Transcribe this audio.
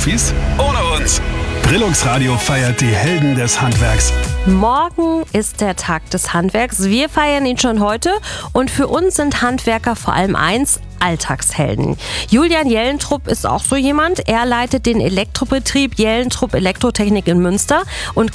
Profis ohne uns. Brillux Radio feiert die Helden des Handwerks. Morgen ist der Tag des Handwerks. Wir feiern ihn schon heute und für uns sind Handwerker vor allem eins: Alltagshelden. Julian Jellentrup ist auch so jemand. Er leitet den Elektrobetrieb Jellentrup Elektrotechnik in Münster und